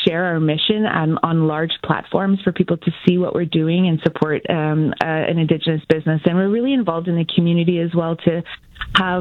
share our mission on large platforms for people to see what we're doing and support an Indigenous business. And we're really involved in the community as well to have,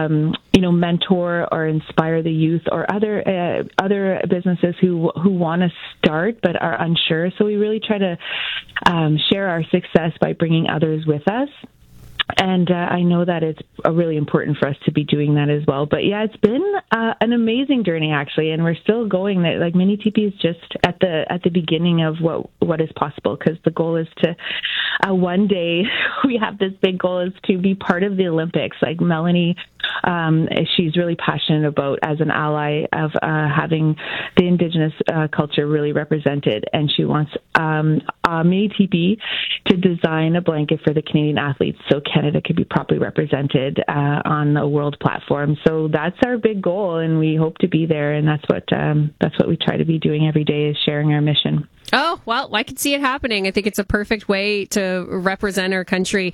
mentor or inspire the youth or other businesses who want to start but are unsure. So we really try to share our success by bringing others with us. And I know that it's really important for us to be doing that as well. But yeah, it's been an amazing journey actually, and we're still going. Like Mini TP is just at the beginning of what is possible, because the goal is to one day we have this big goal is to be part of the Olympics. Like Melanie, she's really passionate about as an ally of having the Indigenous culture really represented, and she wants Mini TP to design a blanket for the Canadian athletes so Canada could be properly represented on a world platform. So that's our big goal, and we hope to be there. And that's what we try to be doing every day, is sharing our mission. Oh, well, I can see it happening. I think it's a perfect way to represent our country.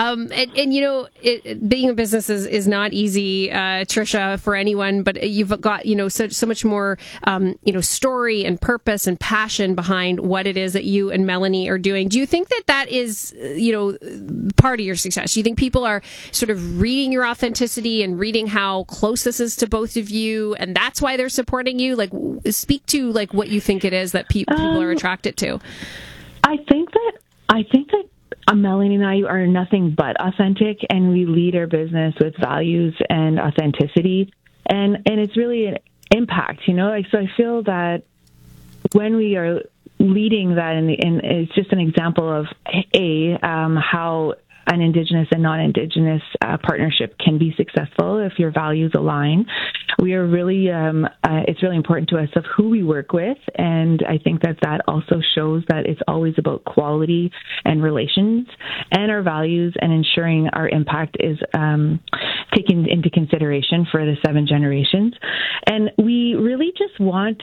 Being a business is not easy, Trisha, for anyone, but you've got, so much more, story and purpose and passion behind what it is that you and Melanie are doing. Do you think that is, part of your success? Do you think people are sort of reading your authenticity and reading how close this is to both of you, and that's why they're supporting you? Like, speak to what you think it is that people are attracted to. I think that Melanie and I are nothing but authentic, and we lead our business with values and authenticity, and it's really an impact, So I feel that when we are leading that, and it's just an example of how an Indigenous and non-Indigenous partnership can be successful if your values align. We are really, it's really important to us of who we work with, and I think that also shows that it's always about quality and relations and our values, and ensuring our impact is taken into consideration for the 7 generations. And we really just want...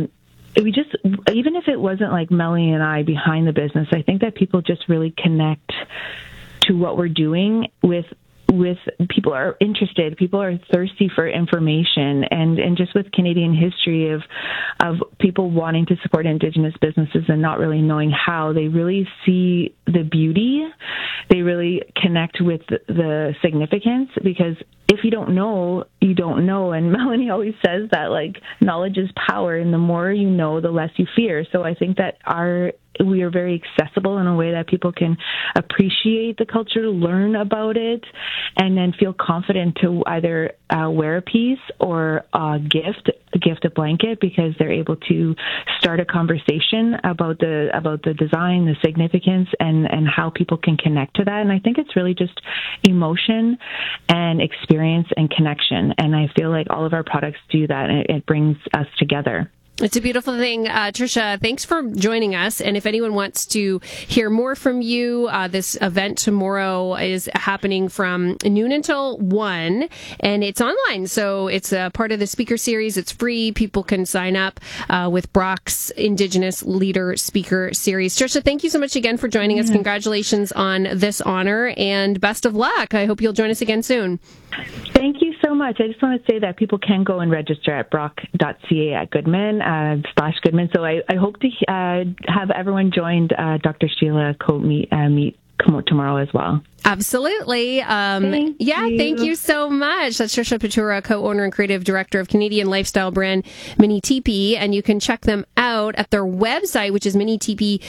even if it wasn't like Melanie and I behind the business, I think that people just really connect to what we're doing with people are interested, people are thirsty for information, and just with Canadian history of people wanting to support Indigenous businesses and not really knowing how, they really see the beauty, they really connect with the significance, because if you don't know, you don't know. And Melanie always says that, knowledge is power, and the more you know, the less you fear. So I think that we are very accessible in a way that people can appreciate the culture, learn about it, and then feel confident to either wear a piece or gift a blanket, because they're able to start a conversation about the design, the significance, and how people can connect to that. And I think it's really just emotion and experience and connection. And I feel like all of our products do that, and it brings us together. It's a beautiful thing. Trisha, thanks for joining us. And if anyone wants to hear more from you, this event tomorrow is happening from noon until 1, and it's online. So it's a part of the speaker series. It's free. People can sign up with Brock's Indigenous Leader Speaker Series. Trisha, thank you so much again for joining us. Congratulations on this honor, and best of luck. I hope you'll join us again soon. Thank you so much. I just want to say that people can go and register at brock.ca at Goodman, /Goodman. So I hope to have everyone joined Dr. Sheila Coate meet tomorrow as well. Absolutely. Thank you so much. That's Trisha Patura, co-owner and creative director of Canadian lifestyle brand Mini TP, and you can check them out at their website, which is minitipi,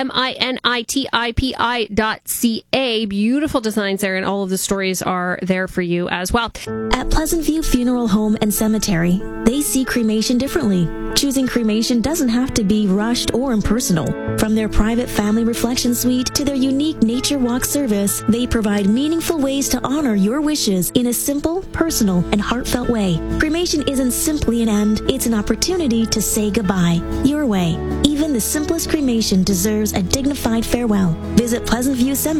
minitipi.ca. Beautiful designs there, and all of the stories are there for you as well. At Pleasant View Funeral Home and Cemetery, they see cremation differently. Choosing cremation doesn't have to be rushed or impersonal. From their private family reflection suite to their unique nature walk service, they provide meaningful ways to honor your wishes in a simple, personal, and heartfelt way. Cremation isn't simply an end, it's an opportunity to say goodbye. Your way. Even the simplest cremation deserves a dignified farewell. Visit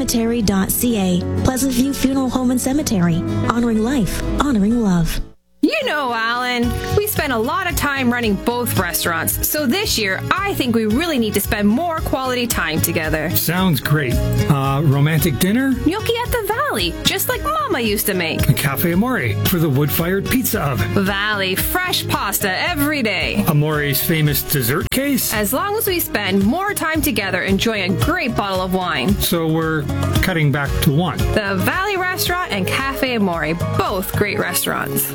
pleasantviewcemetery.ca. Pleasant View Funeral Home and Cemetery. Honoring life, honoring love. You You know, Alan, we spend a lot of time running both restaurants, so this year I think we really need to spend more quality time together. Sounds great. Romantic dinner? Gnocchi at the Valley, just like Mama used to make. A Cafe Amore for the wood-fired pizza oven. Valley, fresh pasta every day. Amore's famous dessert case? As long as we spend more time together enjoying a great bottle of wine. So we're cutting back to one. The Valley Restaurant and Cafe Amore, both great restaurants.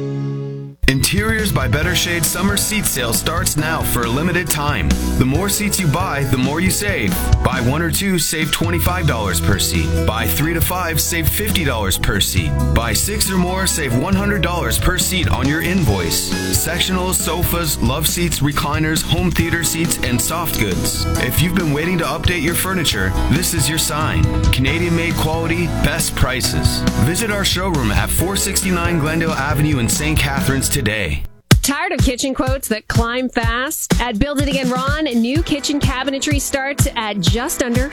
Interiors by Better Shade summer seat sale starts now for a limited time. The more seats you buy, the more you save. Buy 1 or 2, save $25 per seat. Buy 3 to 5, save $50 per seat. Buy 6 or more, save $100 per seat on your invoice. Sectionals, sofas, love seats, recliners, home theater seats, and soft goods. If you've been waiting to update your furniture, this is your sign. Canadian-made quality, best prices. Visit our showroom at 469 Glendale Avenue in St. Catharines today. Tired of kitchen quotes that climb fast? At Build It Again Ron, new kitchen cabinetry starts at just under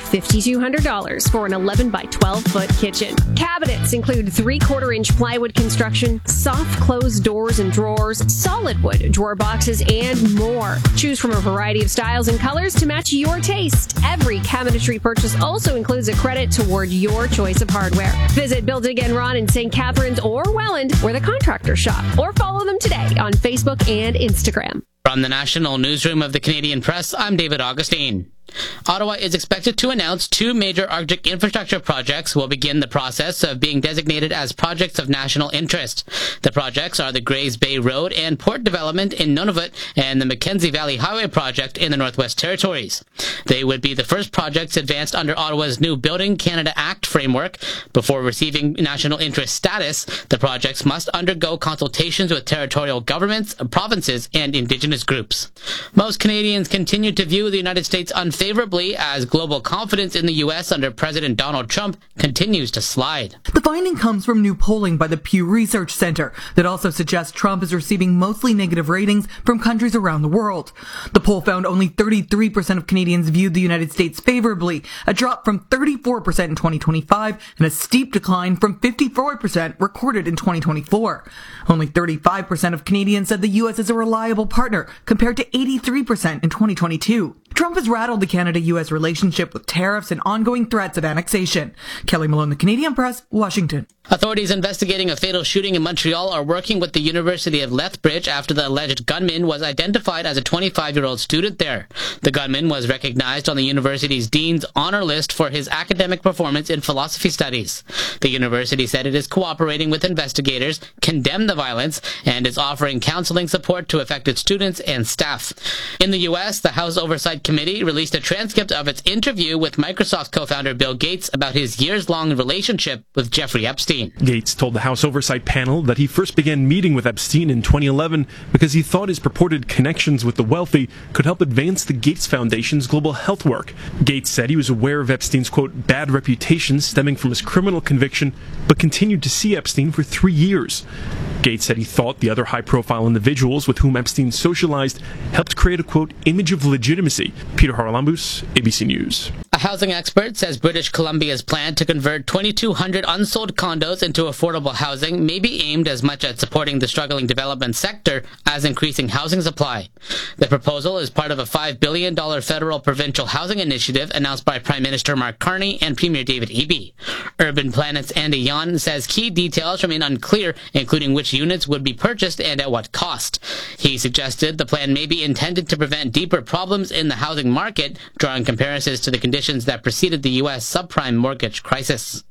$5,200 for an 11 by 12 foot kitchen. Cabinets include 3/4 inch plywood construction, soft closed doors and drawers, solid wood drawer boxes, and more. Choose from a variety of styles and colors to match your taste. Every cabinetry purchase also includes a credit toward your choice of hardware. Visit Build It Again Ron in St. Catharines or Welland, where the contractors shop, or follow them today on Facebook and Instagram. From the National Newsroom of the Canadian Press, I'm David Augustine. Ottawa is expected to announce 2 major Arctic infrastructure projects will begin the process of being designated as projects of national interest. The projects are the Grays Bay Road and Port Development in Nunavut and the Mackenzie Valley Highway Project in the Northwest Territories. They would be the first projects advanced under Ottawa's new Building Canada Act framework. Before receiving national interest status, the projects must undergo consultations with territorial governments, provinces, and Indigenous groups. Most Canadians continue to view the United States unfavorably as global confidence in the U.S. under President Donald Trump continues to slide. The finding comes from new polling by the Pew Research Center that also suggests Trump is receiving mostly negative ratings from countries around the world. The poll found only 33% of Canadians viewed the United States favorably, a drop from 34% in 2025 and a steep decline from 54% recorded in 2024. Only 35% of Canadians said the U.S. is a reliable partner, compared to 83% in 2022. Trump has rattled the Canada-U.S. relationship with tariffs and ongoing threats of annexation. Kelly Malone, The Canadian Press, Washington. Authorities investigating a fatal shooting in Montreal are working with the University of Lethbridge after the alleged gunman was identified as a 25-year-old student there. The gunman was recognized on the university's Dean's Honor List for his academic performance in philosophy studies. The university said it is cooperating with investigators, condemned the violence, and is offering counseling support to affected students and staff. In the U.S., the House Oversight Committee released a transcript of its interview with Microsoft co-founder Bill Gates about his years-long relationship with Jeffrey Epstein. Gates told the House Oversight panel that he first began meeting with Epstein in 2011 because he thought his purported connections with the wealthy could help advance the Gates Foundation's global health work. Gates said he was aware of Epstein's, quote, bad reputation stemming from his criminal conviction, but continued to see Epstein for 3 years. Gates said he thought the other high-profile individuals with whom Epstein socialized helped create a, quote, image of legitimacy. Peter Haralambous, ABC News. A housing expert says British Columbia's plan to convert 2,200 unsold condos into affordable housing may be aimed as much at supporting the struggling development sector as increasing housing supply. The proposal is part of a $5 billion federal provincial housing initiative announced by Prime Minister Mark Carney and Premier David Eby. Urban Planet's Andy Yon says key details remain unclear, including which units would be purchased and at what cost. He suggested the plan may be intended to prevent deeper problems in the housing market, drawing comparisons to the conditions that preceded the U.S. subprime mortgage crisis.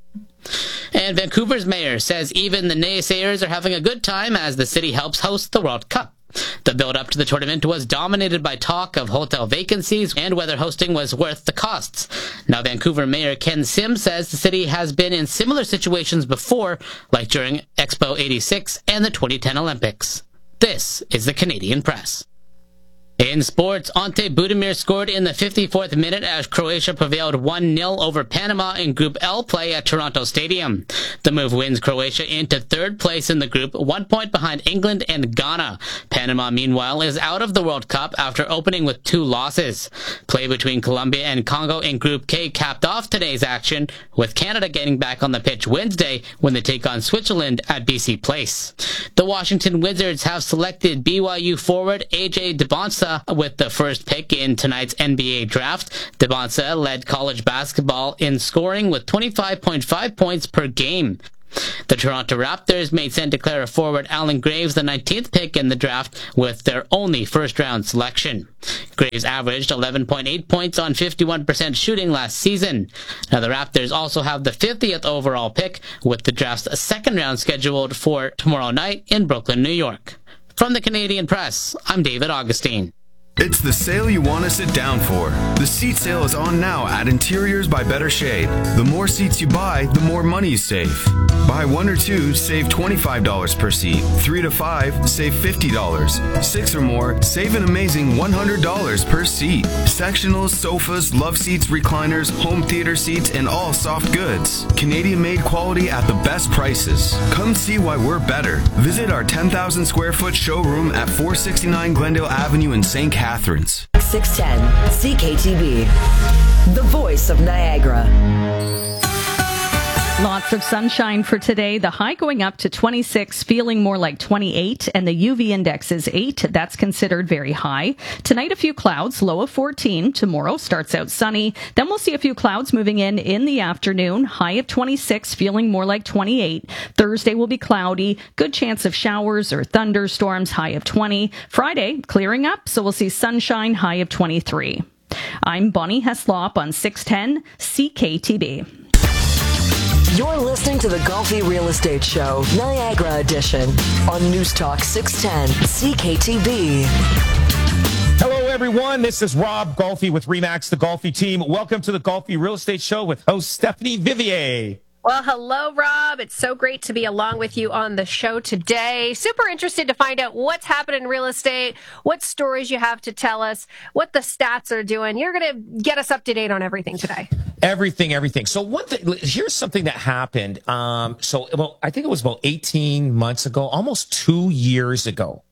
And Vancouver's mayor says even the naysayers are having a good time as the city helps host the World Cup. The build-up to the tournament was dominated by talk of hotel vacancies and whether hosting was worth the costs. Now, Vancouver Mayor Ken Sim says the city has been in similar situations before, like during Expo 86 and the 2010 Olympics. This is the Canadian Press. In sports, Ante Budimir scored in the 54th minute as Croatia prevailed 1-0 over Panama in Group L play at Toronto Stadium. The move wins Croatia into third place in the group, 1 point behind England and Ghana. Panama, meanwhile, is out of the World Cup after opening with 2 losses. Play between Colombia and Congo in Group K capped off today's action, with Canada getting back on the pitch Wednesday when they take on Switzerland at BC Place. The Washington Wizards have selected BYU forward AJ Debonsa with the first pick in tonight's NBA draft. Debonsa led college basketball in scoring with 25.5 points per game. The Toronto Raptors made Santa Clara forward Allen Graves the 19th pick in the draft with their only first-round selection. Graves averaged 11.8 points on 51% shooting last season. Now the Raptors also have the 50th overall pick with the draft's second round scheduled for tomorrow night in Brooklyn, New York. From the Canadian Press, I'm David Augustine. It's the sale you want to sit down for. The seat sale is on now at Interiors by Better Shade. The more seats you buy, the more money you save. Buy 1 or 2, save $25 per seat. 3 to 5, save $50. 6 or more, save an amazing $100 per seat. Sectionals, sofas, love seats, recliners, home theater seats, and all soft goods. Canadian-made quality at the best prices. Come see why we're better. Visit our 10,000 square foot showroom at 469 Glendale Avenue in St. Catharines. 610 CKTB, the voice of Niagara. Lots of sunshine for today. The high going up to 26, feeling more like 28, and the UV index is 8. That's considered very high. Tonight, a few clouds, low of 14. Tomorrow starts out sunny. Then we'll see a few clouds moving in the afternoon. High of 26, feeling more like 28. Thursday will be cloudy. Good chance of showers or thunderstorms, high of 20. Friday, clearing up, so we'll see sunshine, high of 23. I'm Bonnie Heslop on 610 CKTB. You're listening to the Golfi Real Estate Show, Niagara Edition, on News Talk 610 CKTB. Hello, everyone. This is Rob Golfi with RE/MAX, the Golfi team. Welcome to the Golfi Real Estate Show with host Stephanie Vivier. Well, hello, Rob. It's so great to be along with you on the show today. Super interested to find out what's happening in real estate, what stories you have to tell us, what the stats are doing. You're going to get us up to date on everything today. Everything. So here's something that happened. I think it was about 18 months ago, almost 2 years ago.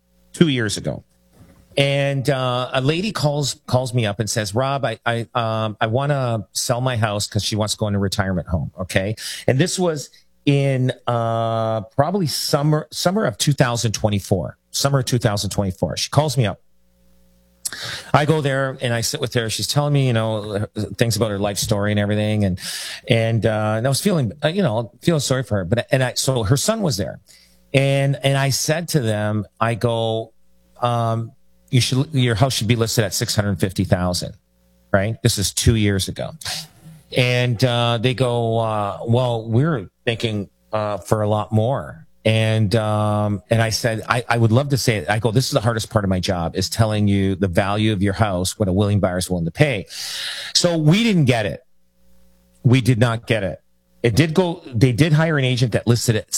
And a lady calls me up and says, Rob, I want to sell my house because she wants to go into a retirement home. Okay. And this was in probably summer of 2024. She calls me up. I go there and I sit with her. She's telling me, things about her life story and everything. And I was feeling sorry for her. So her son was there. And I said to them, I go, your house should be listed at $650,000, right? This is 2 years ago. And they go, well, we're thinking for a lot more. And I said, I would love to say it. I go, this is the hardest part of my job, is telling you the value of your house, what a willing buyer is willing to pay. So we didn't get it. We did not get it. They did hire an agent that listed at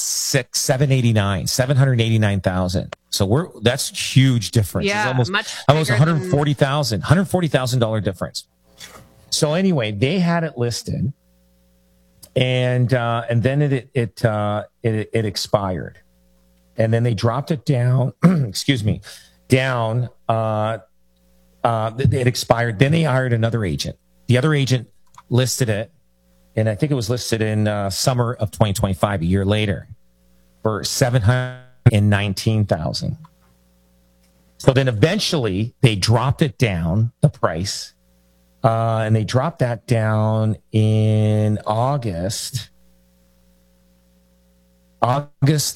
$789,000. So that's huge difference. Yeah, it's almost $140,000 difference. So anyway, they had it listed, and then it expired, and then they dropped it down. Excuse me, down. It expired. Then they hired another agent. The other agent listed it, and I think it was listed in summer of 2025, a year later, for $719,000. So then eventually they dropped it down, the price, and they dropped that down in August of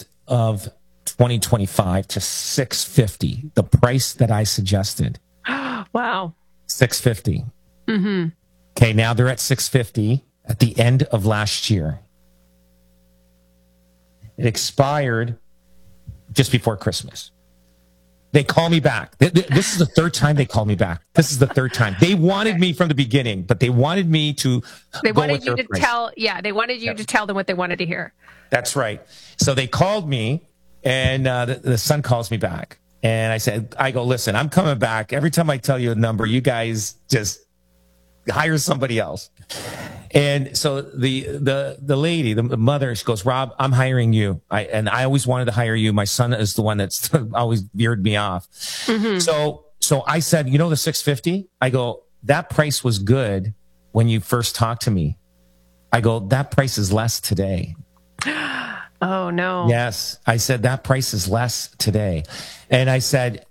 2025 to $650, the price that I suggested. Wow. $650. Mm-hmm. Okay, now they're at $650 at the end of last year. It expired just before Christmas. They call me back. This is the third time they call me back. This is the third time. They wanted me from the beginning, but they wanted me to. They wanted you to tell. Yeah, they wanted you to tell them what they wanted to hear. That's right. So they called me, and the son calls me back, And I go, listen, I'm coming back. Every time I tell you a number, you guys just hire somebody else. And so the lady, the mother, she goes, Rob, I'm hiring you. I always wanted to hire you. My son is the one that's always veered me off. Mm-hmm. So I said, the $650, I go, that price was good when you first talked to me. I go, that price is less today. Oh, no. Yes. I said, that price is less today. And I said,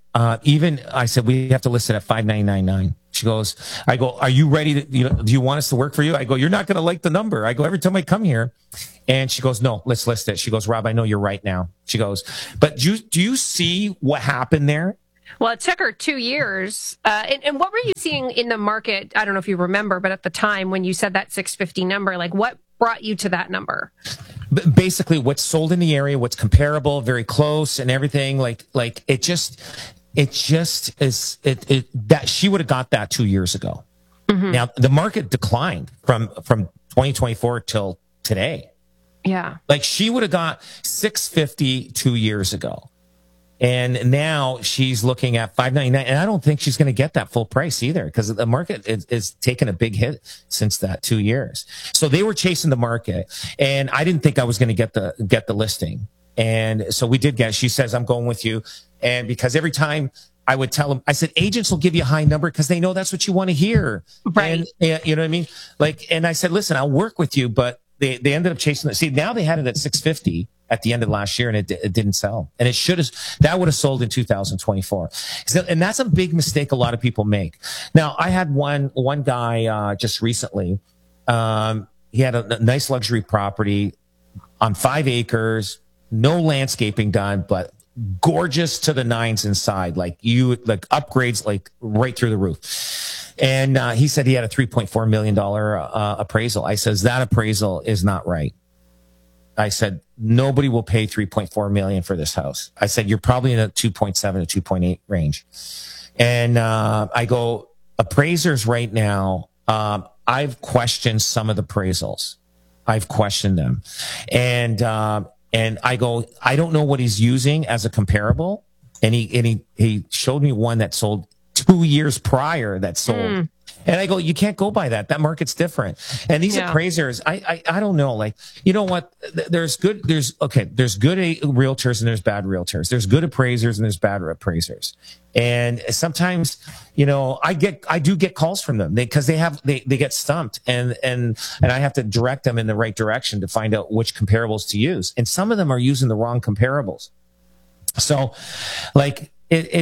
we have to list it at $5,999. She goes, I go, are you ready to, do you want us to work for you? I go, you're not going to like the number. I go, every time I come here. And she goes, no, let's list it. She goes, Rob, I know you're right now. She goes, but do you see what happened there? Well, it took her 2 years. And what were you seeing in the market? I don't know if you remember, but at the time when you said that 650 number, like what brought you to that number? Basically what's sold in the area, what's comparable, very close and everything. Like it just is that she would have got that 2 years ago. Mm-hmm. Now the market declined from 2024 till today. Yeah. Like she would have got 650 2 years ago. And now she's looking at $599, and I don't think she's going to get that full price either, because the market is taking a big hit since that 2 years. So they were chasing the market, and I didn't think I was going to get the listing, and so we did get. She says, "I'm going with you," and because every time I would tell them, I said, agents will give you a high number because they know that's what you want to hear, right? And you know what I mean? Like, and I said, "Listen, I'll work with you," but they ended up chasing it. See, now they had it at 650. At the end of last year, and it didn't sell. And that would have sold in 2024. And that's a big mistake a lot of people make. Now, I had one guy just recently. He had a nice luxury property on 5 acres, no landscaping done, but gorgeous to the nines inside. Like upgrades, like right through the roof. And he said he had a $3.4 million appraisal. I says that appraisal is not right. I said, nobody will pay $3.4 million for this house. I said, you're probably in a 2.7 to 2.8 range. And, I go, appraisers right now, I've questioned some of the appraisals. I've questioned them. And I go, I don't know what he's using as a comparable. And he showed me one that sold 2 years prior that sold. And I go, you can't go by that. That market's different. And these appraisers, I don't know. Like, you know what? There's good realtors and there's bad realtors. There's good appraisers and there's bad appraisers. And sometimes, I do get calls from them because they get stumped and I have to direct them in the right direction to find out which comparables to use. And some of them are using the wrong comparables. So like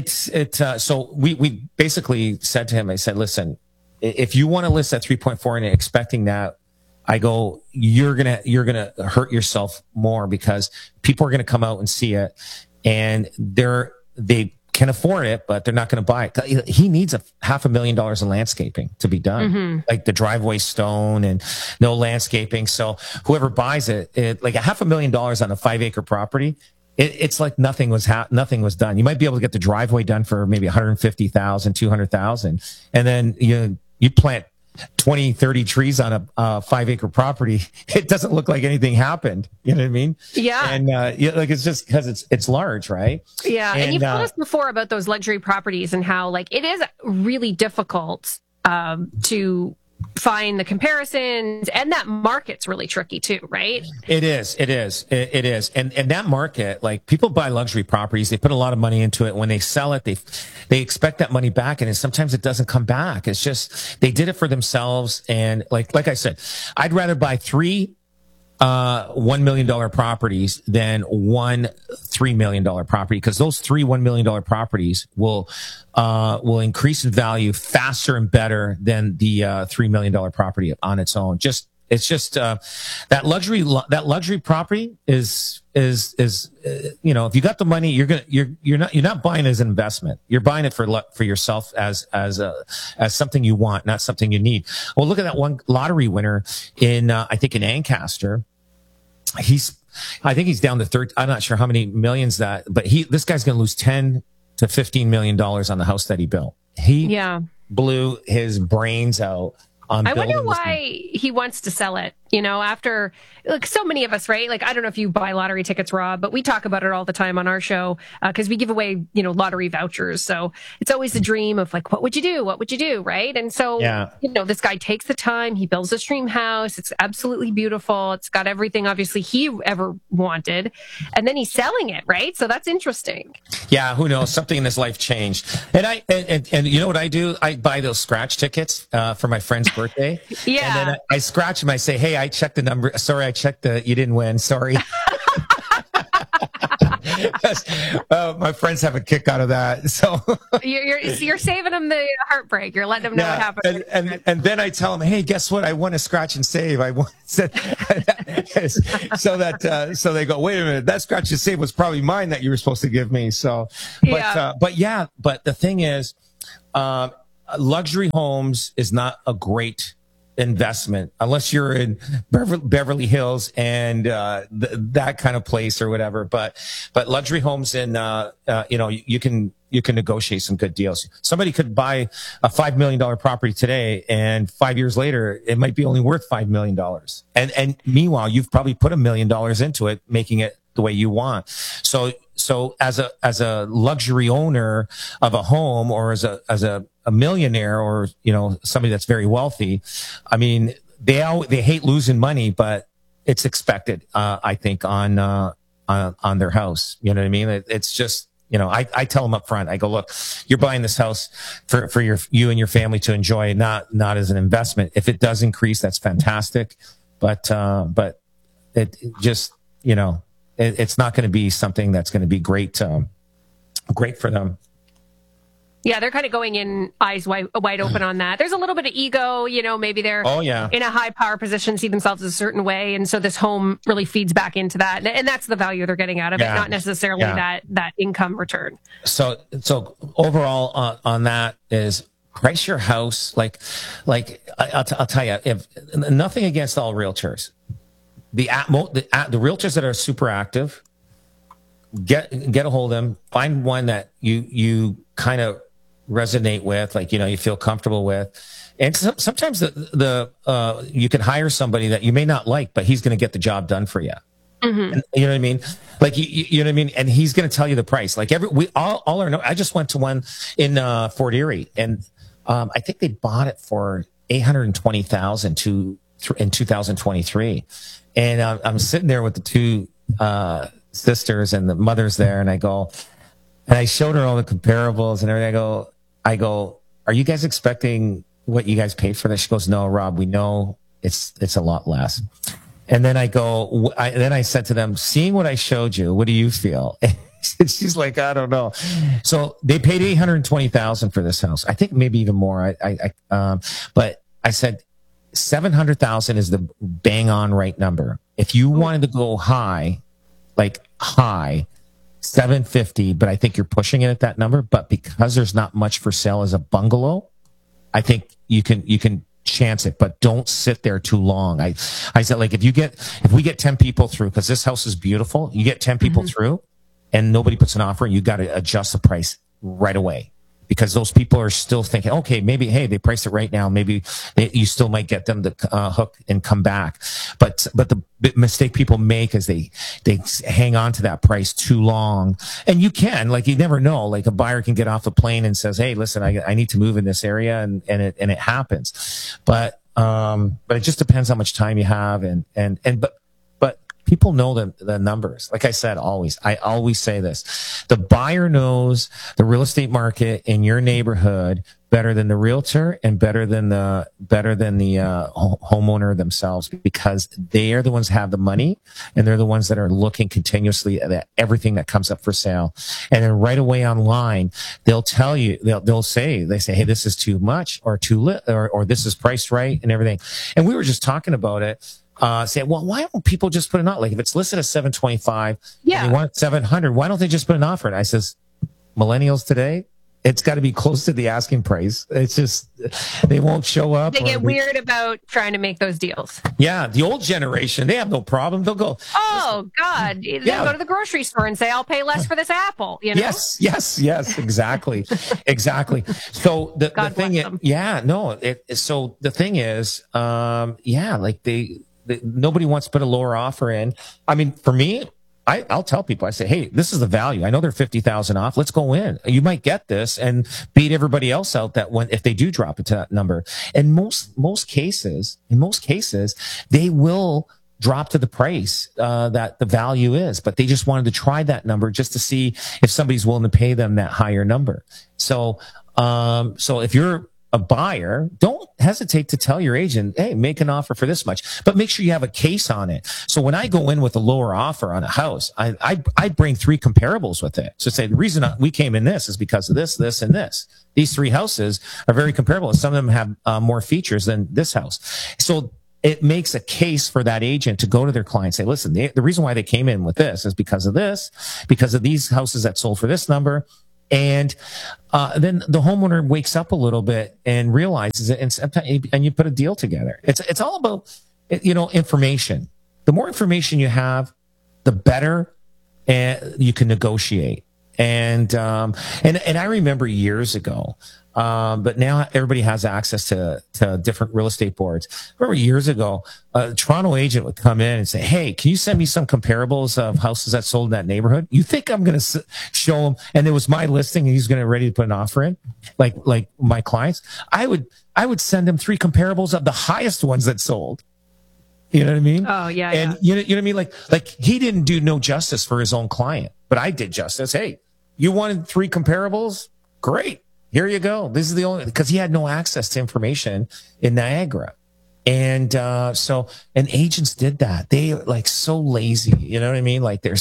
so we basically said to him, I said, listen, if you want to list at 3.4 and expecting that, I go, you're going to hurt yourself more because people are going to come out and see it and they can afford it, but they're not going to buy it. He needs $500,000 in landscaping to be done, like the driveway stone and no landscaping. So whoever buys it like $500,000 on a 5 acre property, it's like nothing was done. You might be able to get the driveway done for maybe $150,000, $200,000. And then you plant 20, 30 trees on a 5 acre property. It doesn't look like anything happened. You know what I mean? Yeah. And, like it's just because it's large, right? Yeah. And you've told us before about those luxury properties and how like it is really difficult, to find the comparisons, and that market's really tricky too, right? It is. And that market, like people buy luxury properties, they put a lot of money into it. When they sell it, they expect that money back, and sometimes it doesn't come back. It's just, they did it for themselves. And like I said, I'd rather buy 3 $1 million properties than 1 $3 million property, because those 3 $1 million properties will increase in value faster and better than the $3 million property on its own. It's just that luxury property is if you got the money, you're not buying it as an investment. You're buying it for yourself as something you want, not something you need. Well, look at that one lottery winner in I think in Ancaster. I think he's down to 30. I'm not sure how many millions but this guy's going to lose $10 to $15 million on the house that he built. He blew his brains out. I wonder why he wants to sell it. after like so many of us, right? Like, I don't know if you buy lottery tickets, Rob, but we talk about it all the time on our show because we give away, lottery vouchers. So it's always the dream of like, what would you do? What would you do? Right. And so, this guy takes the time, he builds this dream house. It's absolutely beautiful. It's got everything obviously he ever wanted. And then he's selling it. Right. So that's interesting. Yeah. Who knows? Something in his life changed. And and you know what I do? I buy those scratch tickets for my friend's birthday. Yeah. And then I scratch them. I say, hey, I checked the number. Sorry, I checked you didn't win. Sorry. My friends have a kick out of that. So you're saving them the heartbreak. You're letting them know what happened. And then I tell them, hey, guess what? I won a scratch and save. I won. So they go, wait a minute, that scratch and save was probably mine that you were supposed to give me. So, but the thing is, luxury homes is not a great investment unless you're in Beverly Hills and that kind of place or whatever. But luxury homes in you can negotiate some good deals. Somebody could buy a $5 million property today, and 5 years later it might be only worth $5 million. And meanwhile, you've probably put $1 million into it, making it the way you want. So as a luxury owner of a home, or as a millionaire, or somebody that's very wealthy, I mean, they hate losing money, but it's expected, I think, on their house. You know what I mean? It's just, I tell them up front, I go, look, you're buying this house for you and your family to enjoy, not as an investment. If it does increase, that's fantastic. But it just, it's not going to be something that's going to be great for them. Yeah, they're kind of going in eyes wide open on that. There's a little bit of ego, maybe they're in a high power position, see themselves a certain way. And so this home really feeds back into that. And that's the value they're getting out of it, not necessarily that income return. So overall on that is price your house. Like I'll tell you, if nothing against all realtors, the realtors that are super active, get a hold of them, find one that you kind of resonate with, like, you feel comfortable with. And sometimes you can hire somebody that you may not like, but he's going to get the job done for you. Mm-hmm. And, you know what I mean? Like, you know what I mean? And he's going to tell you the price. Like I just went to one in Fort Erie, and I think they bought it for $820,000 in 2023. And I'm sitting there with the two sisters and the mother's there, and I showed her all the comparables and everything. I go, are you guys expecting what you guys paid for this? She goes, no, Rob, we know it's a lot less. And then I said to them, seeing what I showed you, what do you feel? And she's like, I don't know. So they paid $820,000 for this house. I think maybe even more. But I said, $700,000 is the bang on right number. If you wanted to go high, 750, but I think you're pushing it at that number. But because there's not much for sale as a bungalow, I think you can chance it, but don't sit there too long. I said, like, if we get 10 people through, because this house is beautiful, you get 10 people through and nobody puts an offer, you got to adjust the price right away. Because those people are still thinking, okay, maybe, hey, they priced it right now. Maybe you still might get them to hook and come back. But the mistake people make is they hang on to that price too long. And you never know. Like, a buyer can get off the plane and says, hey, listen, I need to move in this area, and it happens. But it just depends how much time you have, but people know the numbers. Like I said, I always say this. The buyer knows the real estate market in your neighborhood better than the realtor and better than the homeowner themselves, because they are the ones that have the money, and they're the ones that are looking continuously at everything that comes up for sale. And then right away online, they'll tell you, they say, hey, this is too much, or too little, or this is priced right, and everything. And we were just talking about it. Say, well, why don't people just put an offer? Like, if it's listed at $725, and they want $700, why don't they just put an offer? And I says, millennials today, it's got to be close to the asking price. It's just, they won't show up. They get weird about trying to make those deals. Yeah. The old generation, they have no problem. They'll go, oh God. They'll go to the grocery store and say, I'll pay less for this apple. Yes, exactly. Exactly. So the thing is, so the thing is, like, nobody wants to put a lower offer in. I mean, for me, I'll tell people, I say, hey, this is the value. I know they're 50,000 off. Let's go in. You might get this and beat everybody else out if they do drop it to that number. And most cases, they will drop to the price that the value is, but they just wanted to try that number just to see if somebody's willing to pay them that higher number. So if you're a buyer, don't hesitate to tell your agent, hey, make an offer for this much, but make sure you have a case on it. So when I go in with a lower offer on a house, I bring 3 comparables with it. So say the reason we came in this is because of this, this, and this. These 3 houses are very comparable, and some of them have more features than this house. So it makes a case for that agent to go to their client and say, listen, the reason why they came in with this is because of this, because of these houses that sold for this number. And then the homeowner wakes up a little bit and realizes it, and you put a deal together. It's all about, information. The more information you have, the better you can negotiate. And I remember years ago, but now everybody has access to different real estate boards. I remember years ago, a Toronto agent would come in and say, hey, can you send me some comparables of houses that sold in that neighborhood? You think I'm going to show him? And it was my listing and he's going to ready to put an offer in, like my clients. I would send him 3 comparables of the highest ones that sold. You know what I mean? Oh, yeah. And you know what I mean? Like he didn't do no justice for his own client, but I did justice. Hey, you wanted 3 comparables? Great. Here you go. This is the only, because he had no access to information in Niagara. And, agents did that. They like so lazy. You know what I mean? Like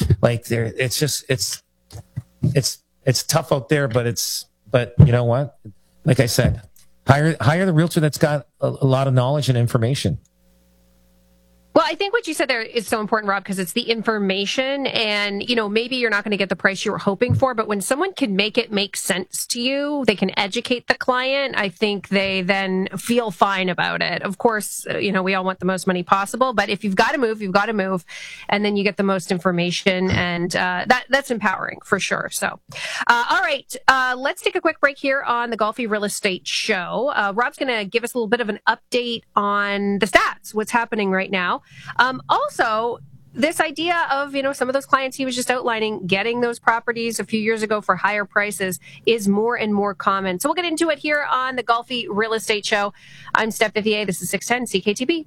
it's tough out there, but you know what? Like I said, hire the realtor that's got a lot of knowledge and information. Well, I think what you said there is so important, Rob, because it's the information and, maybe you're not going to get the price you were hoping for, but when someone can make it make sense to you, they can educate the client. I think they then feel fine about it. Of course, we all want the most money possible, but if you've got to move, you've got to move, and then you get the most information, and that's empowering for sure. So, all right, let's take a quick break here on the Golfi Real Estate Show. Rob's going to give us a little bit of an update on the stats, what's happening right now. Also, this idea of, some of those clients he was just outlining, getting those properties a few years ago for higher prices is more and more common. So we'll get into it here on the Golfi Real Estate Show. I'm Steph Vivier. This is 610 CKTB.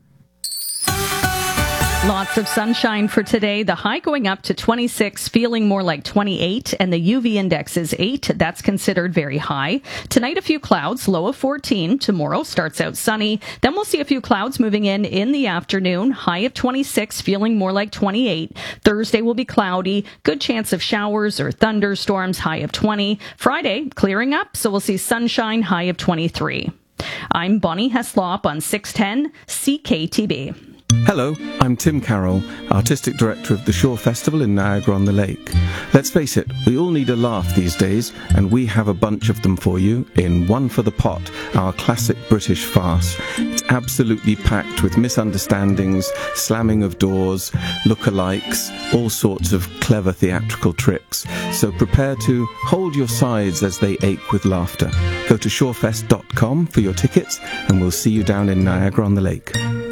Lots of sunshine for today. The high going up to 26, feeling more like 28, and the UV index is 8. That's considered very high. Tonight, a few clouds, low of 14. Tomorrow starts out sunny. Then we'll see a few clouds moving in the afternoon. High of 26, feeling more like 28. Thursday will be cloudy. Good chance of showers or thunderstorms, high of 20. Friday, clearing up, so we'll see sunshine, high of 23. I'm Bonnie Heslop on 610 CKTB. Hello, I'm Tim Carroll, Artistic Director of the Shore Festival in Niagara-on-the-Lake. Let's face it, we all need a laugh these days, and we have a bunch of them for you in One for the Pot, our classic British farce. It's absolutely packed with misunderstandings, slamming of doors, lookalikes, all sorts of clever theatrical tricks. So prepare to hold your sides as they ache with laughter. Go to shorefest.com for your tickets, and we'll see you down in Niagara-on-the-Lake.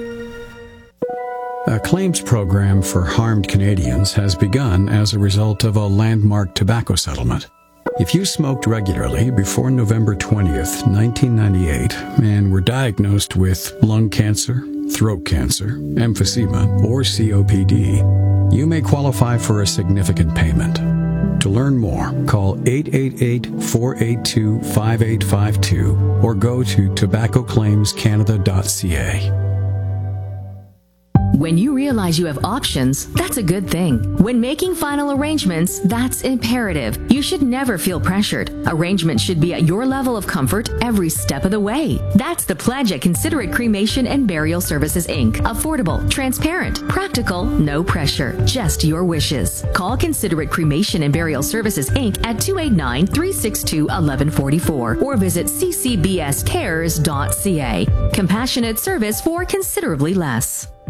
A claims program for harmed Canadians has begun as a result of a landmark tobacco settlement. If you smoked regularly before November 20th, 1998, and were diagnosed with lung cancer, throat cancer, emphysema, or COPD, you may qualify for a significant payment. To learn more, call 888-482-5852 or go to tobaccoclaimscanada.ca. When you realize you have options, that's a good thing. When making final arrangements, that's imperative. You should never feel pressured. Arrangements should be at your level of comfort every step of the way. That's the pledge at Considerate Cremation and Burial Services, Inc. Affordable, transparent, practical, no pressure, just your wishes. Call Considerate Cremation and Burial Services, Inc. at 289-362-1144 or visit ccbscares.ca. Compassionate service for considerably less.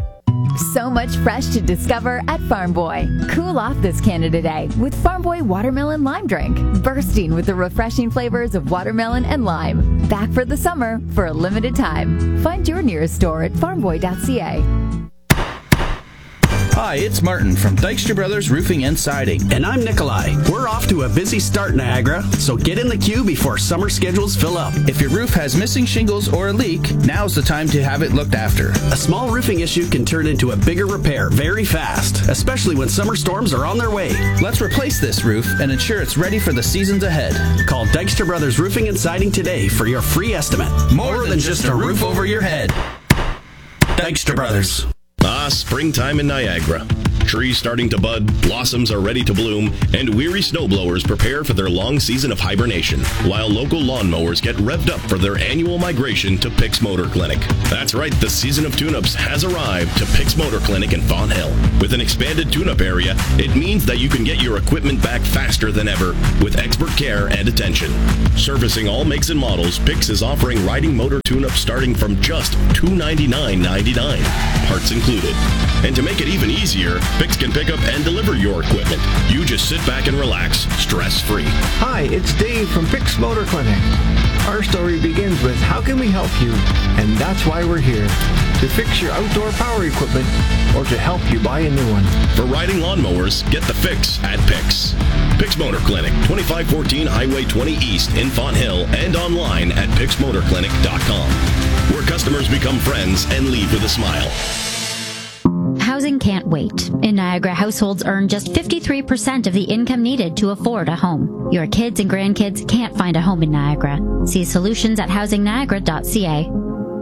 So much fresh to discover at Farm Boy. Cool off this Canada Day with Farm Boy Watermelon Lime Drink. Bursting with the refreshing flavors of watermelon and lime. Back for the summer for a limited time. Find your nearest store at farmboy.ca. Hi, it's Martin from Dykstra Brothers Roofing and Siding. And I'm Nikolai. We're off to a busy start, Niagara, so get in the queue before summer schedules fill up. If your roof has missing shingles or a leak, now's the time to have it looked after. A small roofing issue can turn into a bigger repair very fast, especially when summer storms are on their way. Let's replace this roof and ensure it's ready for the seasons ahead. Call Dykstra Brothers Roofing and Siding today for your free estimate. More than just a roof over your head. Dykstra Brothers. Springtime in Niagara. Trees starting to bud, blossoms are ready to bloom, and weary snowblowers prepare for their long season of hibernation, while local lawnmowers get revved up for their annual migration to Pick's Motor Clinic. That's right, the season of tune-ups has arrived to Pick's Motor Clinic in Fawn Hill. With an expanded tune-up area, it means that you can get your equipment back faster than ever with expert care and attention. Servicing all makes and models, Pick's is offering riding motor tune-ups starting from just $299.99, parts included. And to make it even easier, Pick's can pick up and deliver your equipment. You just sit back and relax, stress-free. Hi, it's Dave from Pick's Motor Clinic. Our story begins with how can we help you? And that's why we're here. To fix your outdoor power equipment or to help you buy a new one. For riding lawnmowers, get the fix at Pick's. Pick's Motor Clinic, 2514 Highway 20 East in Fawn Hill and online at picksmotorclinic.com, where customers become friends and leave with a smile. Housing can't wait. In Niagara, households earn just 53% of the income needed to afford a home. Your kids and grandkids can't find a home in Niagara. See solutions at housingniagara.ca.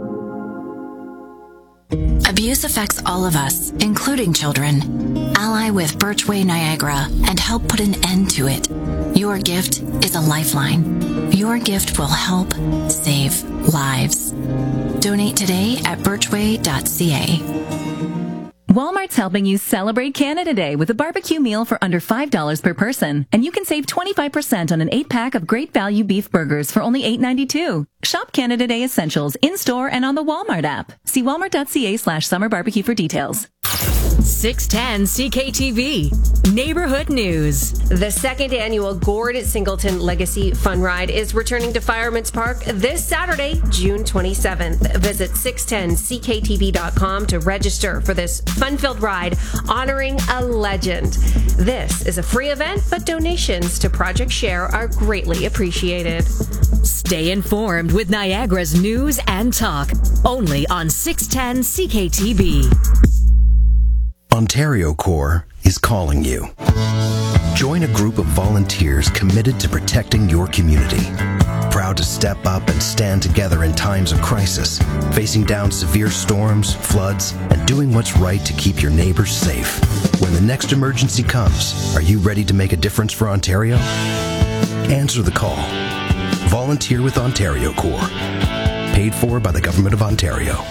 Abuse affects all of us, including children. Ally with Birchway Niagara and help put an end to it. Your gift is a lifeline. Your gift will help save lives. Donate today at birchway.ca. Walmart's helping you celebrate Canada Day with a barbecue meal for under $5 per person. And you can save 25% on an 8-pack of great value beef burgers for only $8.92. Shop Canada Day Essentials in-store and on the Walmart app. See walmart.ca/summer barbecue for details. 610 CKTV Neighborhood News. The second annual Gord Singleton Legacy Fun Ride is returning to Fireman's Park this Saturday, June 27th. Visit 610cktv.com to register for this fun-filled ride honoring a legend. This is a free event, but donations to Project Share are greatly appreciated. Stay informed with Niagara's news and talk, only on 610 CKTV. Ontario Corps is calling you. Join a group of volunteers committed to protecting your community. Proud to step up and stand together in times of crisis, facing down severe storms, floods, and doing what's right to keep your neighbors safe. When the next emergency comes, are you ready to make a difference for Ontario? Answer the call. Volunteer with Ontario Corps. Paid for by the Government of Ontario.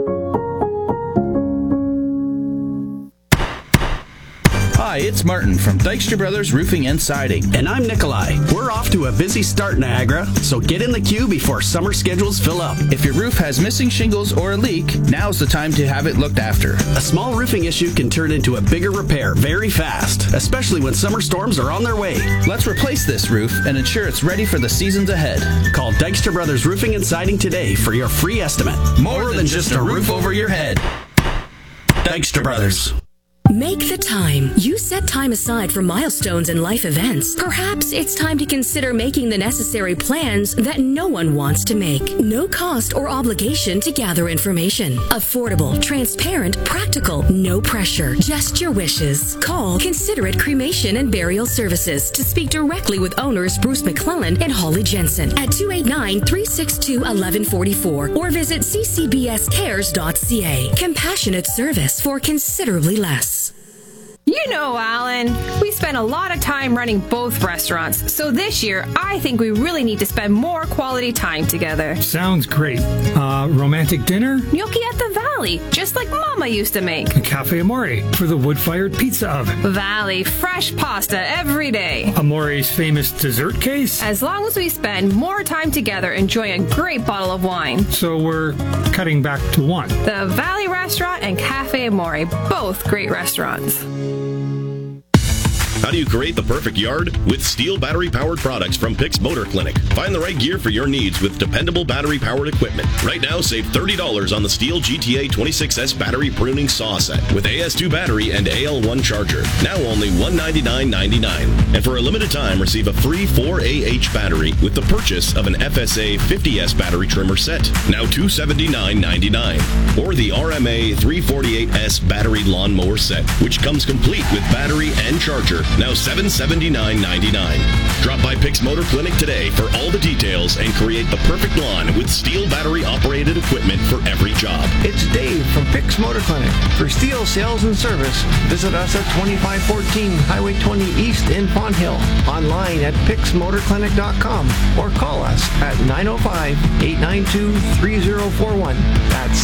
Hi, it's Martin from Dykstra Brothers Roofing and Siding. And I'm Nikolai. We're off to a busy start, Niagara, so get in the queue before summer schedules fill up. If your roof has missing shingles or a leak, now's the time to have it looked after. A small roofing issue can turn into a bigger repair very fast, especially when summer storms are on their way. Let's replace this roof and ensure it's ready for the seasons ahead. Call Dykstra Brothers Roofing and Siding today for your free estimate. More than just a roof over your head. Dykstra Brothers. Make the time. You set time aside for milestones and life events. Perhaps it's time to consider making the necessary plans that no one wants to make. No cost or obligation to gather information. Affordable, transparent, practical, no pressure. Just your wishes. Call Considerate Cremation and Burial Services to speak directly with owners Bruce McClellan and Holly Jensen at 289-362-1144 or visit ccbscares.ca. Compassionate service for considerably less. You You know, Alan, we spend a lot of time running both restaurants, so this year I think we really need to spend more quality time together. Sounds great. Romantic dinner? Gnocchi at the Valley, just like Mama used to make. A Cafe Amore for the wood-fired pizza oven. Valley, fresh pasta every day. Amore's famous dessert case? As long as we spend more time together enjoying a great bottle of wine. So we're cutting back to one. The Valley Restaurant and Cafe Amore, both great restaurants. How do you create the perfect yard? With Steel battery-powered products from Pix Motor Clinic. Find the right gear for your needs with dependable battery-powered equipment. Right now, save $30 on the Steel GTA 26S battery pruning saw set with AS2 battery and AL1 charger. Now only $199.99. And for a limited time, receive a free 4AH battery with the purchase of an FSA 50S battery trimmer set. Now $279.99. Or the RMA 348S battery lawnmower set, which comes complete with battery and charger. Now $779.99. Drop by Pix Motor Clinic today for all the details and create the perfect lawn with Steel battery-operated equipment for every job. It's Dave from Pix Motor Clinic. For Steel sales and service, visit us at 2514 Highway 20 East in Pond Hill. Online at pixmotorclinic.com or call us at 905-892-3041. That's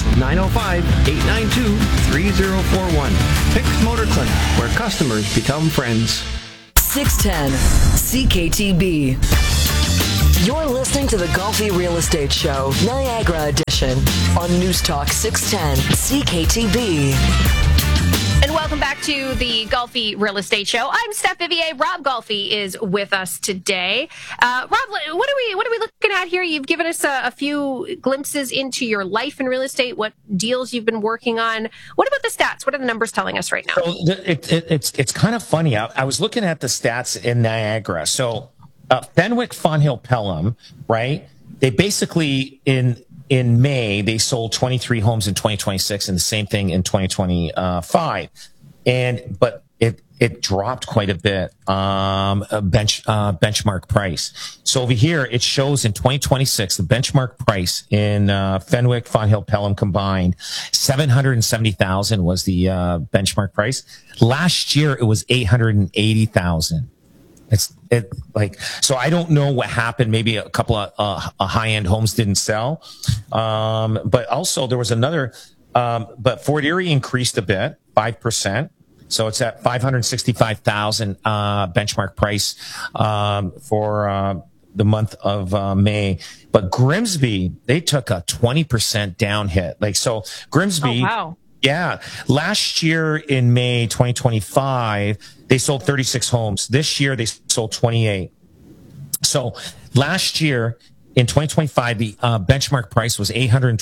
905-892-3041. Pix Motor Clinic, where customers become friends. 610 CKTB. You're listening to the Golfi Real Estate Show, Niagara Edition, on News Talk 610 CKTB. And welcome back to the Golfi Real Estate Show. I'm Steph Vivier. Rob Golfi is with us today. Rob, what are we looking at here? You've given us a few glimpses into your life in real estate, what deals you've been working on. What about the stats? What are the numbers telling us right now? So it's kind of funny. I was looking at the stats in Niagara. So Fenwick, Fonthill, Pelham, right? They basically in May, they sold 23 homes in 2026 and the same thing in 2025. But it dropped quite a bit, benchmark price. So over here, it shows in 2026, the benchmark price in Fenwick, Fonthill, Pelham combined, $770,000 was the benchmark price. Last year, it was $880,000. So I don't know what happened. Maybe a couple of high-end homes didn't sell. But also there was another, but Fort Erie increased a bit, 5%. So it's at $565,000 benchmark price for the month of May. But Grimsby, they took a 20% down hit. Grimsby. Oh, wow. Yeah. Last year in May 2025, they sold 36 homes. This year, they sold 28. So last year in 2025, the benchmark price was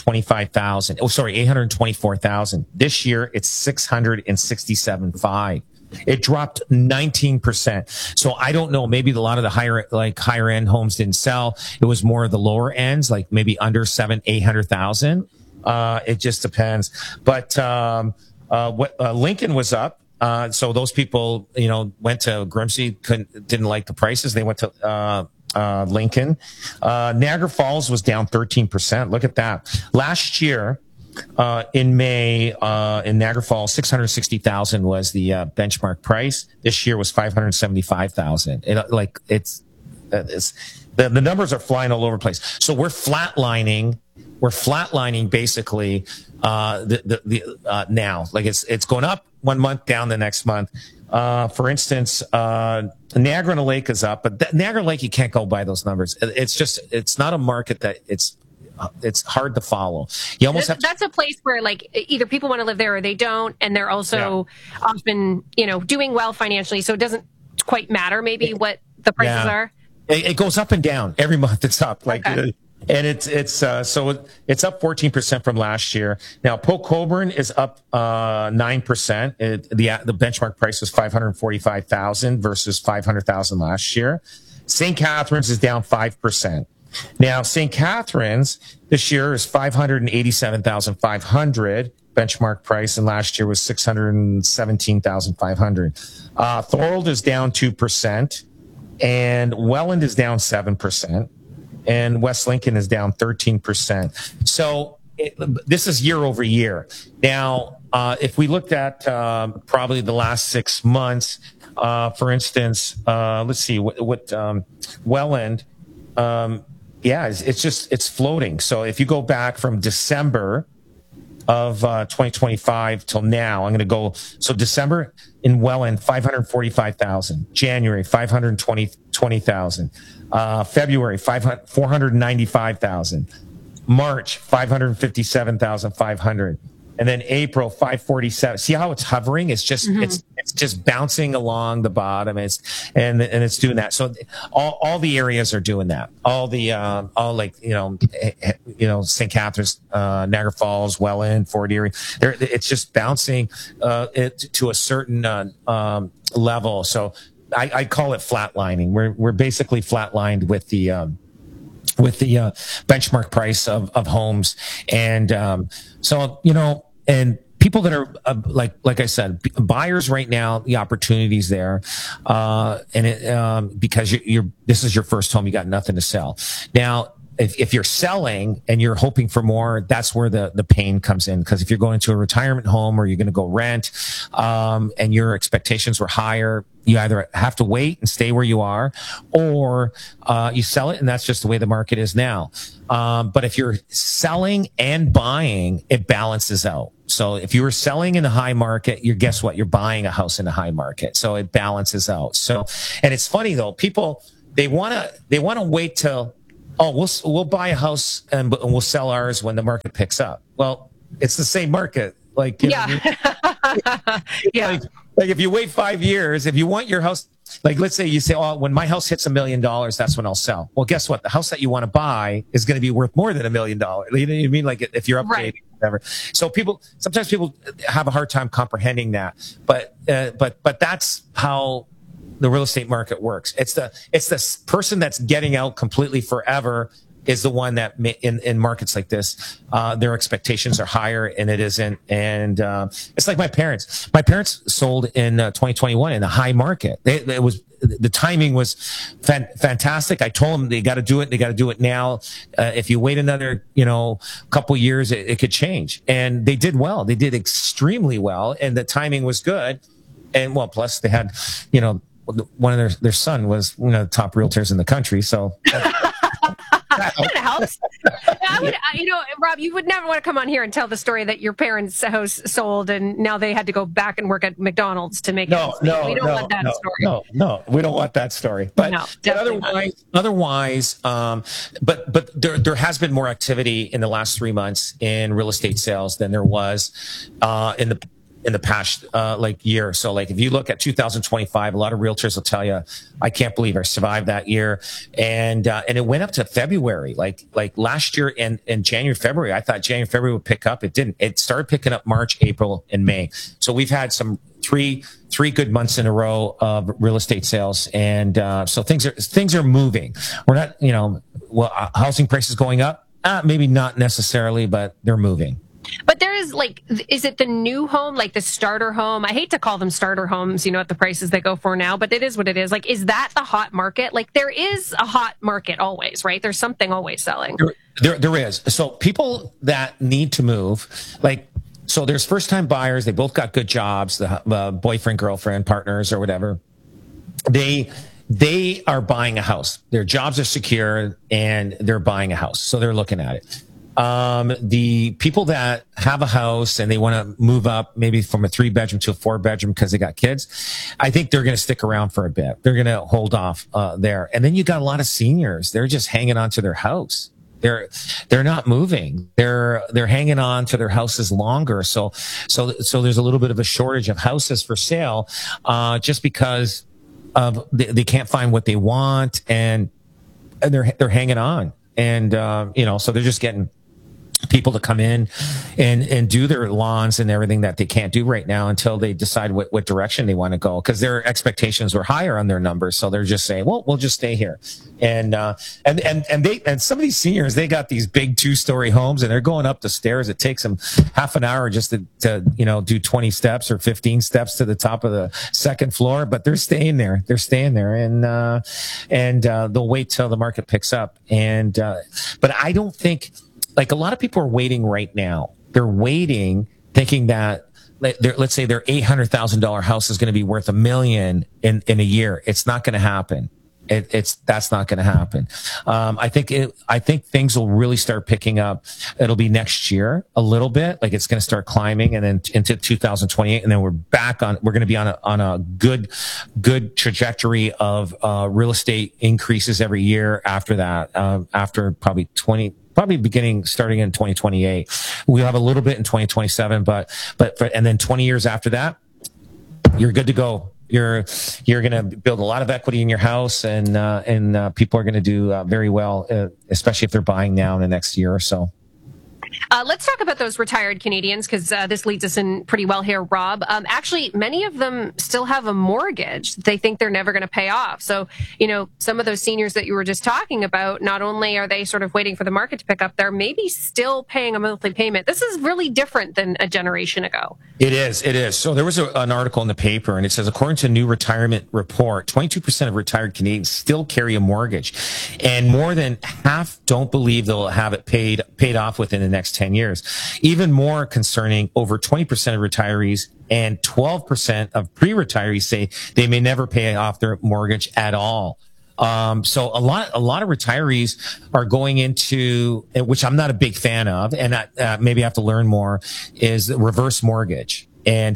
$824,000. This year, it's $667,500. It dropped 19%. So I don't know. Maybe a lot of the higher end homes didn't sell. It was more of the lower ends, like maybe under $800,000. It just depends. But Lincoln was up. So those people, went to Grimsby, didn't like the prices. They went to Lincoln. Niagara Falls was down 13%. Look at that. Last year, in May, in Niagara Falls, $660,000 was the benchmark price. This year was $575,000. The numbers are flying all over the place. So we're flatlining basically now. It's going up one month, down the next month. For instance, Niagara Lake is up, but Niagara Lake, you can't go by those numbers. It's not a market that it's hard to follow. You almost have to. That's a place where either people want to live there or they don't, and they're also often doing well financially, so it doesn't quite matter maybe what the prices are. It goes up and down every month. It's up and it's up 14% from last year. Now Polk Coburn is up 9%. The benchmark price was $545,000 versus $500,000 last year. St. Catharines is down 5%. Now St. Catharines this year is $587,500 benchmark price, and last year was $617,500. Thorold is down 2%. And Welland is down 7%, and West Lincoln is down 13%. So this is year over year. Now, if we looked at probably the last 6 months, for instance, let's see what Welland, it's floating. So if you go back from December of 2025 till now, I'm going to go. So December in Welland, 545,000. January, 520,000. February, 495,000. March, 557,500. And then April, 547. See how it's hovering? It's just it's just bouncing along the bottom. And it's doing that. So all the areas are doing that. All like St. Catharines, Niagara Falls, Welland, Fort Erie. It's just bouncing it to a certain level. So I call it flatlining. We're basically flatlined with the benchmark price of homes. And and people that are like I said, buyers right now, the opportunity's there, because this is your first home, you got nothing to sell. Now, if you're selling and you're hoping for more, that's where the pain comes in. Because if you're going to a retirement home or you're going to go rent, and your expectations were higher, you either have to wait and stay where you are, or you sell it, and that's just the way the market is now. But if you're selling and buying, it balances out. So if you were selling in the high market, guess what? You're buying a house in the high market. So it balances out. So, and it's funny though, people, they want to wait till, we'll buy a house and we'll sell ours when the market picks up. Well, it's the same market. Like, yeah. Like if you wait 5 years, if you want your house, like let's say you say, when my house hits $1 million, that's when I'll sell. Well, guess what? The house that you want to buy is going to be worth more than $1 million. You know what I mean? Like if you're upgrading, right. Whatever. So sometimes people have a hard time comprehending that, but that's how the real estate market works. It's the person that's getting out completely forever is the one that in markets like this, their expectations are higher and it isn't. And it's like my parents. My parents sold in 2021 in a high market. The timing was fantastic. I told them they got to do it. They got to do it now. If you wait another, couple years, it could change. And they did well. They did extremely well, and the timing was good. And plus they had, one of their son was one of the top realtors in the country. So. That helps. Rob, you would never want to come on here and tell the story that your parents' house sold and now they had to go back and work at McDonald's to make it. We don't want that story. No, we don't want that story. But otherwise, but there has been more activity in the last 3 months in real estate sales than there was in the past year. So if you look at 2025, a lot of realtors will tell you, I can't believe I survived that year. And it went up to February, like last year in January, February. I thought January, February would pick up. It didn't. It started picking up March, April, and May. So we've had some three good months in a row of real estate sales. And so things are moving. We're not, housing prices going up? Maybe not necessarily, but they're moving. But there is is it the new home, like the starter home? I hate to call them starter homes, at the prices they go for now, but it is what it is. Is that the hot market? There is a hot market always, right? There's something always selling. There is. So people that need to move, so there's first time buyers. They both got good jobs, the boyfriend, girlfriend, partners, or whatever. They are buying a house. Their jobs are secure and they're buying a house. So they're looking at it. The people that have a house and they want to move up maybe from a 3-bedroom to a 4-bedroom because they got kids, I think they're going to stick around for a bit. They're going to hold off there. And then you got a lot of seniors. They're just hanging on to their house. They're not moving. They're hanging on to their houses longer. So there's a little bit of a shortage of houses for sale, just because they can't find what they want and they're hanging on. And, so they're just getting people to come in and do their lawns and everything that they can't do right now until they decide what direction they want to go, because their expectations were higher on their numbers. So they're just saying, well, we'll just stay here. And some of these seniors, they got these big 2-story homes and they're going up the stairs. It takes them half an hour just to do 20 steps or 15 steps to the top of the second floor, but they're staying there. And they'll wait till the market picks up. But I don't think like a lot of people are waiting right now. They're waiting thinking that, let's say their $800,000 house is going to be worth $1 million in a year. It's not going to happen. That's not going to happen. I think things will really start picking up. It'll be next year a little bit, like it's going to start climbing, and then into 2028, and then we're going to be on a good trajectory of real estate increases every year after that. After probably starting in 2028, we'll have a little bit in 2027, and then 20 years after that, you're good to go. You're going to build a lot of equity in your house, and people are going to do very well, especially if they're buying now in the next year or so. Let's talk about those retired Canadians, because this leads us in pretty well here, Rob. Actually, many of them still have a mortgage that they think they're never going to pay off. So, some of those seniors that you were just talking about, not only are they sort of waiting for the market to pick up, they're maybe still paying a monthly payment. This is really different than a generation ago. It is. So there was an article in the paper, and it says, according to a new retirement report, 22% of retired Canadians still carry a mortgage, and more than half don't believe they'll have it paid off within the next 10 years. Even more concerning, over 20% of retirees and 12% of pre-retirees say they may never pay off their mortgage at all. So a lot of retirees are going into, which I'm not a big fan of, and maybe I have to learn more, is reverse mortgage. And,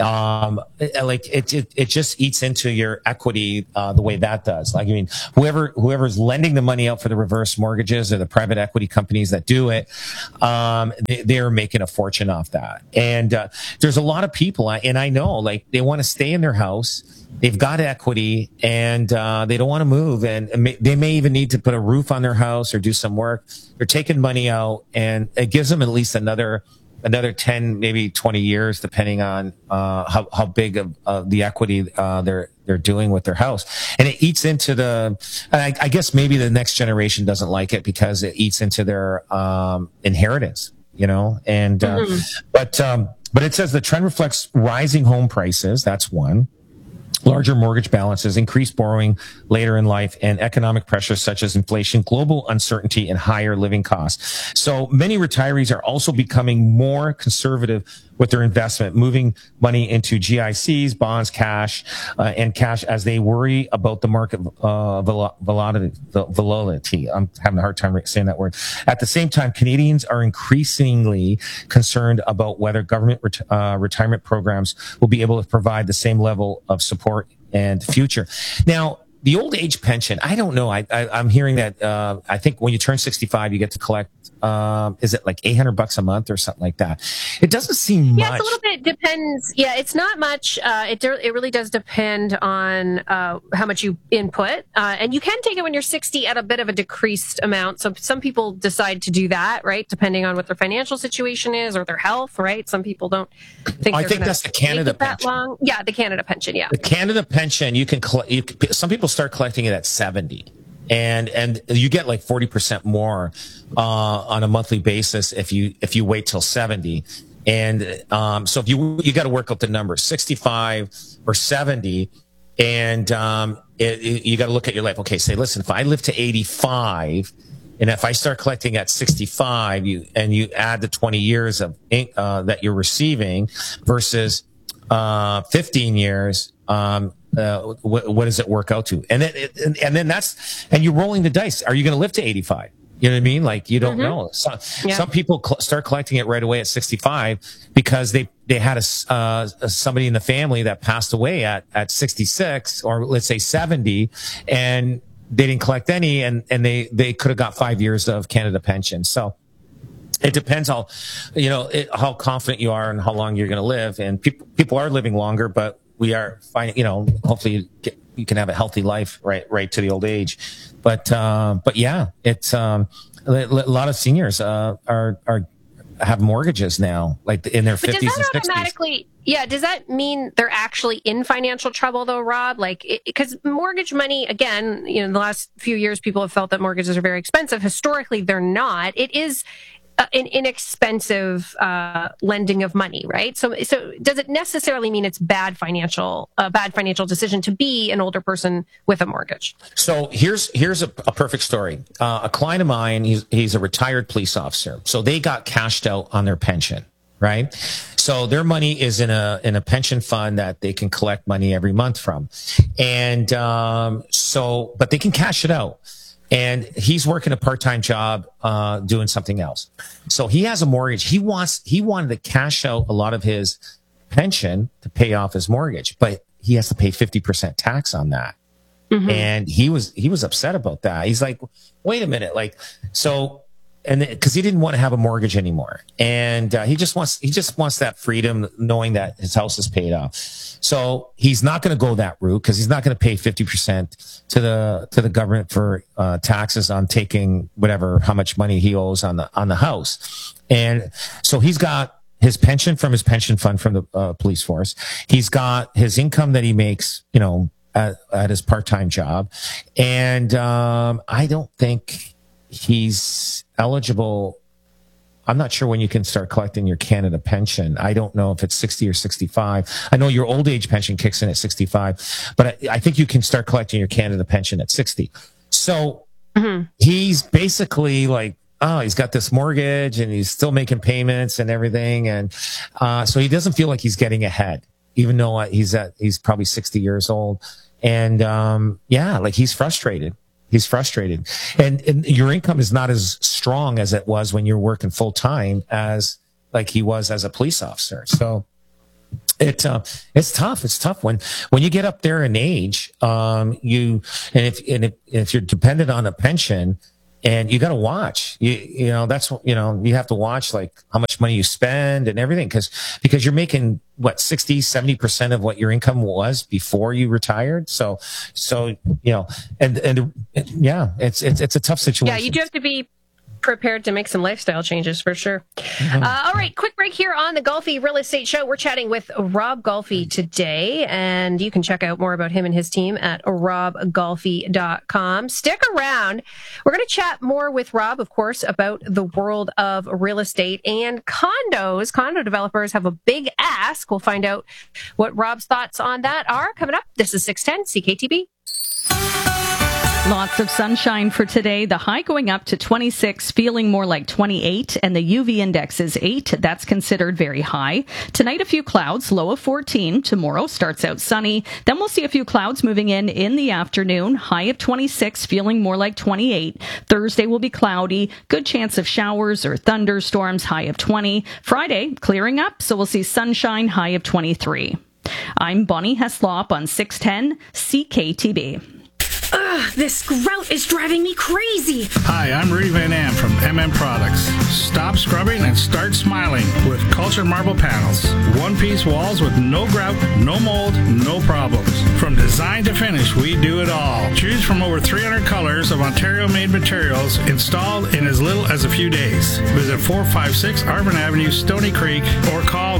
it just eats into your equity, the way that does. Like, I mean, whoever's lending the money out for the reverse mortgages, or the private equity companies that do it, they're making a fortune off that. And, there's a lot of people, and I know, like, they want to stay in their house. They've got equity, and they don't want to move, and they may even need to put a roof on their house or do some work. They're taking money out, and it gives them at least another 10, maybe 20 years, depending on how big of the equity they're doing with their house. And it eats into I guess maybe the next generation doesn't like it because it eats into their inheritance, and but it says the trend reflects rising home prices. That's one. Larger mortgage balances, increased borrowing later in life, and economic pressures such as inflation, global uncertainty, and higher living costs. So many retirees are also becoming more conservative with their investment, moving money into GICs, bonds, cash, as they worry about the market volatility. I'm having a hard time saying that word. At the same time, Canadians are increasingly concerned about whether government retirement programs will be able to provide the same level of support and future. Now, the old age pension, I don't know. I'm hearing that I think when you turn 65, you get to collect, is it like $800 a month or something like that? It doesn't seem much. Yeah, it's a little bit depends. Yeah, it's not much. It really does depend on how much you input, and you can take it when you're 60 at a bit of a decreased amount. So some people decide to do that, right, depending on what their financial situation is or their health, right? Some people don't think. I think that's the Canada pension. That long. Yeah, the Canada pension. Yeah, the Canada pension. You can some people start collecting it at 70. And you get like 40% more on a monthly basis if you wait till 70. And so if you got to work out the number 65 or 70, and you got to look at your life. Okay, say, listen, if I live to 85, and if I start collecting at 65, you add the 20 years of that you're receiving versus 15 years. What does it work out to? And then and you're rolling the dice. Are you going to live to 85? You know what I mean? Like, you don't know. Some people start collecting it right away at 65 because they had somebody in the family that passed away at 66, or let's say 70, and they didn't collect any, and they could have got 5 years of Canada pension. So it depends how confident you are and how long you're going to live. And people are living longer, but we are finding, hopefully you can have a healthy life right to the old age. But yeah, it's a lot of seniors have mortgages now, like in their 50s and 60s. Does that mean they're actually in financial trouble though, Rob? Like, because mortgage money, again, in the last few years, people have felt that mortgages are very expensive. Historically, they're not. It is an inexpensive lending of money, right? So does it necessarily mean it's a bad financial decision to be an older person with a mortgage? So here's a perfect story. A client of mine, he's a retired police officer. So they got cashed out on their pension, right? So their money is in a pension fund that they can collect money every month from. And but they can cash it out. And he's working a part-time job, doing something else. So he has a mortgage. He wanted to cash out a lot of his pension to pay off his mortgage, but he has to pay 50% tax on that. Mm-hmm. And he was upset about that. He's like, wait a minute. Like, so, and because he didn't want to have a mortgage anymore. And he just wants that freedom, knowing that his house is paid off. So he's not going to go that route, because he's not going to pay 50% to the government for taxes on taking how much money he owes on the house. And so he's got his pension from his pension fund from the police force. He's got his income that he makes, at his part-time job. And I don't think he's eligible. I'm not sure when you can start collecting your Canada pension. I don't know if it's 60 or 65. I know your old age pension kicks in at 65, but I think you can start collecting your Canada pension at 60. So he's basically like, he's got this mortgage and he's still making payments and everything. And so he doesn't feel like he's getting ahead, even though he's probably 60 years old. And like he's frustrated. He's frustrated. And your income is not as strong as it was when you're working full time as like he was as a police officer. So it's tough. It's tough when you get up there in age, if you're dependent on a pension, and you got to watch, you have to watch like how much money you spend and everything. Because you're making 60-70% of what your income was before you retired. So, it's a tough situation. Yeah. You do have to be prepared to make some lifestyle changes for sure. Mm-hmm. All right, quick break here on the Golfi Real Estate Show. We're chatting with Rob Golfi today, and you can check out more about him and his team at robgolfi.com. Stick around. We're going to chat more with Rob, of course, about the world of real estate and condos. Condo developers have a big ask. We'll find out what Rob's thoughts on that are coming up. This is 610 CKTB. Lots of sunshine for today. The high going up to 26, feeling more like 28, and the UV index is 8. That's considered very high. Tonight, a few clouds, low of 14. Tomorrow starts out sunny. Then we'll see a few clouds moving in the afternoon. High of 26, feeling more like 28. Thursday will be cloudy. Good chance of showers or thunderstorms, high of 20. Friday, clearing up, so we'll see sunshine, high of 23. I'm Bonnie Heslop on 610 CKTB. Ugh, this grout is driving me crazy. Hi, I'm Rudy Van Am from MM Products. Stop scrubbing and start smiling with Cultured Marble Panels. One-piece walls with no grout, no mold, no problems. From design to finish, we do it all. Choose from over 300 colors of Ontario-made materials installed in as little as a few days. Visit 456 Arvin Avenue, Stony Creek, or call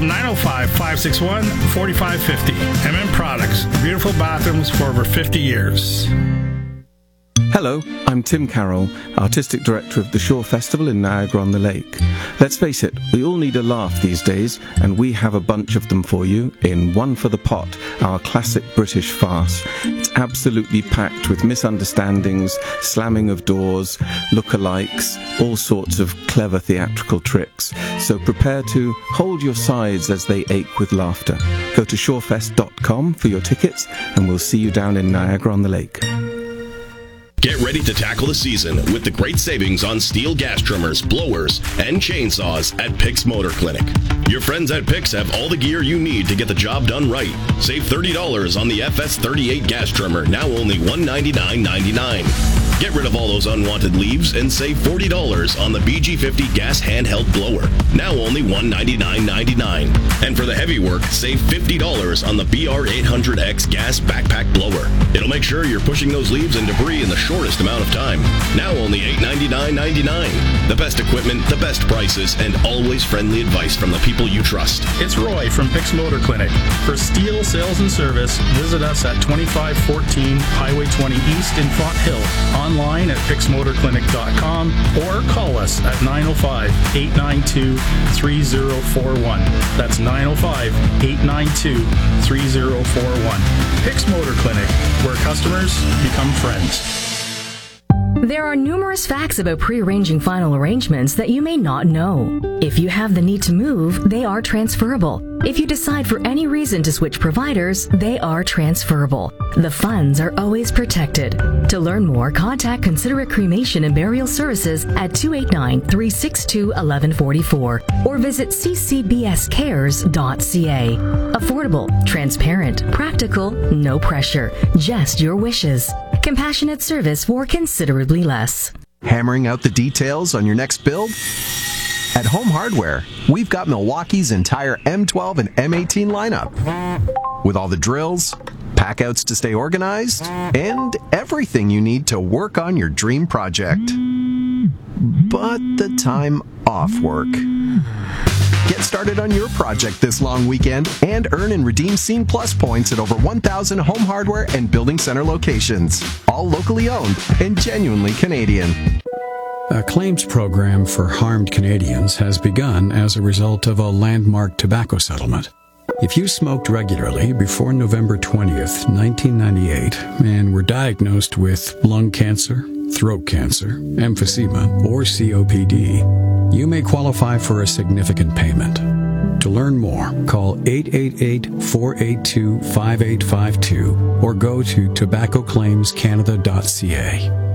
905-561-4550. MM Products. Beautiful bathrooms for over 50 years. Hello, I'm Tim Carroll, Artistic Director of the Shore Festival in Niagara-on-the-Lake. Let's face it, we all need a laugh these days, and we have a bunch of them for you in One for the Pot, our classic British farce. It's absolutely packed with misunderstandings, slamming of doors, lookalikes, all sorts of clever theatrical tricks. So prepare to hold your sides as they ache with laughter. Go to shorefest.com for your tickets, and we'll see you down in Niagara-on-the-Lake. Get ready to tackle the season with the great savings on steel gas trimmers, blowers, and chainsaws at Pix Motor Clinic. Your friends at Pix have all the gear you need to get the job done right. Save $30 on the FS38 gas trimmer, now only $199.99. Get rid of all those unwanted leaves and save $40 on the BG50 gas handheld blower, now only $199.99. And for the heavy work, save $50 on the BR800X gas backpack blower. It'll make sure you're pushing those leaves and debris in the shortest amount of time, now only $899.99. The best equipment, the best prices, and always friendly advice from the people you trust. It's Roy from Pix Motor Clinic. For steel sales and service, visit us at 2514 Highway 20 East in Font Hill. online at pixmotorclinic.com or call us at 905-892-3041. That's 905-892-3041. Pix Motor Clinic, where customers become friends. There are numerous facts about pre-arranging final arrangements that you may not know. If you have the need to move, they are transferable. If you decide for any reason to switch providers, they are transferable. The funds are always protected. To learn more, contact Considerate Cremation and Burial Services at 289-362-1144 or visit ccbscares.ca. Affordable, transparent, practical, no pressure, just your wishes. Compassionate service for considerably less. Hammering out the details on your next build? At Home Hardware, we've got Milwaukee's entire M12 and M18 lineup. With all the drills, packouts to stay organized, and everything you need to work on your dream project. But the time off work. Get started on your project this long weekend and earn and redeem Scene Plus points at over 1,000 Home Hardware and Building Center locations. All locally owned and genuinely Canadian. A claims program for harmed Canadians has begun as a result of a landmark tobacco settlement. If you smoked regularly before November 20th, 1998, and were diagnosed with lung cancer, throat cancer, emphysema, or COPD, you may qualify for a significant payment. To learn more, call 888-482-5852 or go to tobaccoclaimscanada.ca.